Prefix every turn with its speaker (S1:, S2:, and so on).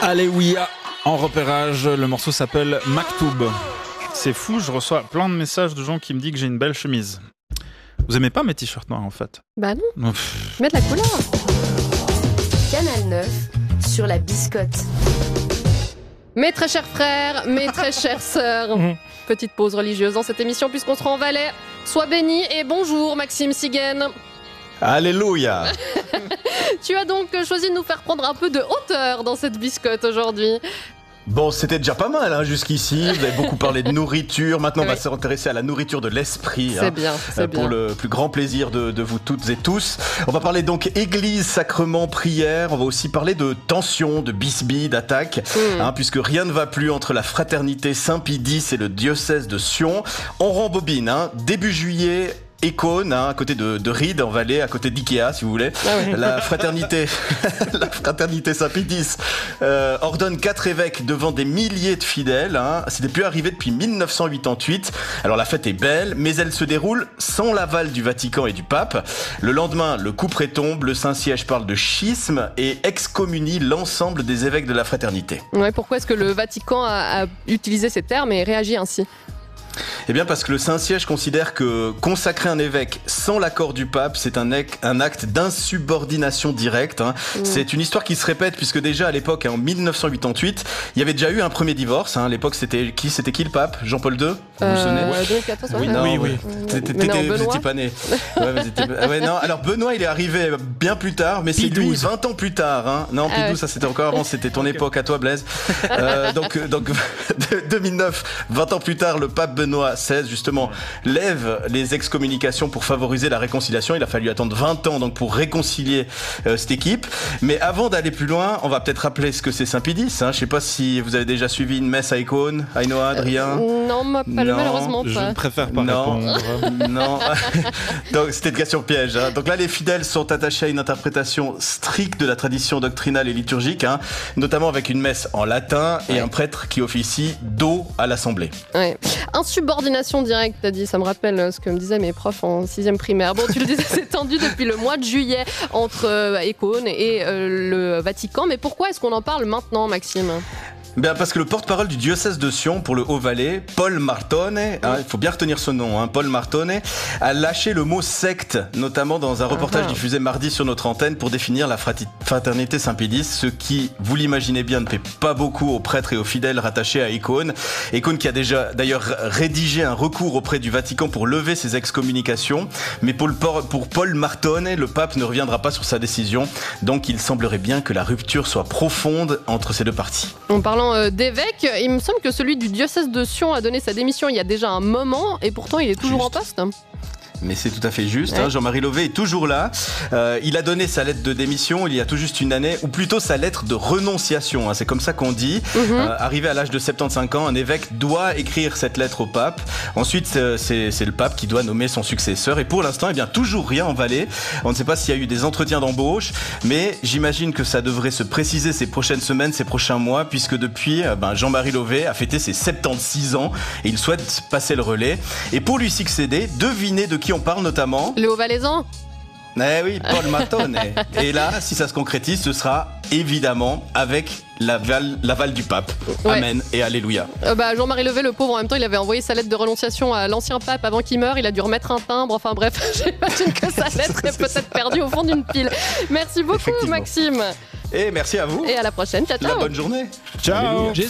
S1: Alléluia en repérage, le morceau s'appelle Maktoub. C'est fou, je reçois plein de messages de gens qui me disent que j'ai une belle chemise. Vous aimez pas mes t-shirts noirs en fait?
S2: Bah non, mets de la couleur.
S3: Canal 9 sur la biscotte.
S2: Mes très chers frères, mes très chères sœurs, petite pause religieuse dans cette émission puisqu'on sera en Valais. Sois béni et bonjour Maxime Siguen.
S4: Alléluia.
S2: Tu as donc choisi de nous faire prendre un peu de hauteur dans cette biscotte aujourd'hui.
S4: Bon, c'était déjà pas mal jusqu'ici. Vous avez beaucoup parlé de nourriture. Maintenant, on va s'intéresser à la nourriture de l'esprit.
S2: C'est bien, c'est
S4: pour
S2: bien.
S4: le plus grand plaisir de vous toutes et tous. On va parler donc église, sacrement, prière. On va aussi parler de tension, de bisbis, d'attaque. Puisque rien ne va plus entre la fraternité Saint-Pie X et le diocèse de Sion. On rembobine. Début juillet. Icône, à côté de Ried, en Valais, à côté d'Ikea, si vous voulez.
S2: Ah oui.
S4: La fraternité Saint-Pie X ordonne 4 évêques devant des milliers de fidèles. C'était plus arrivé depuis 1988. Alors la fête est belle, mais elle se déroule sans l'aval du Vatican et du pape. Le lendemain, le couperet tombe, le Saint-Siège parle de schisme et excommunie l'ensemble des évêques de la fraternité.
S2: Ouais, pourquoi est-ce que le Vatican a utilisé ces termes et réagi ainsi ?
S4: Eh bien parce que le Saint-Siège considère que consacrer un évêque sans l'accord du pape, c'est un acte d'insubordination directe. C'est une histoire qui se répète puisque déjà à l'époque, en 1988, il y avait déjà eu un premier divorce. À l'époque, c'était qui le pape? Jean-Paul II? Vous vous souvenez?
S2: 2014,
S1: Oui,
S2: ouais.
S1: oui.
S4: Vous étiez pas né. Non. Alors Benoît, il est arrivé bien plus tard, mais c'est lui 20 ans plus tard. Non, Pie XII, ça c'était encore avant, c'était ton époque à toi, Blaise. Donc 2009, 20 ans plus tard, le pape Benoît XVI, justement, lève les excommunications pour favoriser la réconciliation. Il a fallu attendre 20 ans donc pour réconcilier cette équipe. Mais avant d'aller plus loin, on va peut-être rappeler ce que c'est Saint-Pie X. Je sais pas si vous avez déjà suivi une messe à Icône, Aïnoa, Adrien.
S2: Non, malheureusement pas.
S1: Je préfère pas répondre.
S4: Non. Donc c'était une question piège. Donc là, les fidèles sont attachés à une interprétation stricte de la tradition doctrinale et liturgique, notamment avec une messe en latin et un prêtre qui officie dos à l'assemblée.
S2: Ouais. Insubordination directe, t'as dit, ça me rappelle ce que me disaient mes profs en 6e primaire. Bon, tu le disais, c'est tendu depuis le mois de juillet entre Icône et le Vatican, mais pourquoi est-ce qu'on en parle maintenant, Maxime ?
S4: Bien parce que le porte-parole du diocèse de Sion pour le Haut-Valais, Paul Martone, il faut bien retenir ce nom, Paul Martone, a lâché le mot secte, notamment dans un reportage diffusé mardi sur notre antenne pour définir la fraternité Saint-Pie X, ce qui, vous l'imaginez bien, ne plaît pas beaucoup aux prêtres et aux fidèles rattachés à Icône. Icône qui a déjà d'ailleurs rédigé un recours auprès du Vatican pour lever ses excommunications, mais pour Paul Martone, le pape ne reviendra pas sur sa décision, donc il semblerait bien que la rupture soit profonde entre ces deux parties.
S2: En parlant d'évêque, il me semble que celui du diocèse de Sion a donné sa démission il y a déjà un moment et pourtant il est toujours en poste.
S4: Mais c'est tout à fait juste, Jean-Marie Lové est toujours là. Il a donné sa lettre de démission il y a tout juste une année, ou plutôt sa lettre de renonciation, c'est comme ça qu'on dit. Arrivé à l'âge de 75 ans, un évêque doit écrire cette lettre au pape. Ensuite, c'est le pape qui doit nommer son successeur. Et pour l'instant, toujours rien en Valais. On ne sait pas s'il y a eu des entretiens d'embauche, mais j'imagine que ça devrait se préciser ces prochaines semaines, ces prochains mois, puisque depuis, Jean-Marie Lové a fêté ses 76 ans et il souhaite passer le relais. Et pour lui succéder, devinez de qui on parle notamment?
S2: Le Haut-Valaisan.
S4: Eh oui, Paul Martone. Et là, si ça se concrétise, ce sera évidemment avec l'aval du pape.
S2: Ouais.
S4: Amen et alléluia.
S2: Jean-Marie Lové, le pauvre, en même temps, il avait envoyé sa lettre de renonciation à l'ancien pape avant qu'il meure. Il a dû remettre un timbre. Enfin bref, j'imagine que sa lettre est peut-être perdue au fond d'une pile. Merci beaucoup, Maxime.
S4: Et merci à vous.
S2: Et à la prochaine. Ciao, ciao.
S4: La bonne journée.
S1: Ciao.
S4: Alléluia.